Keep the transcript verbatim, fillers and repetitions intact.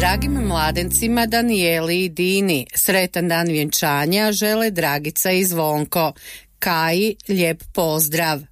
Dragim mladencima Danijeli i Dini sretan dan vjenčanja žele Dragica i Zvonko. Kaji lijep pozdrav.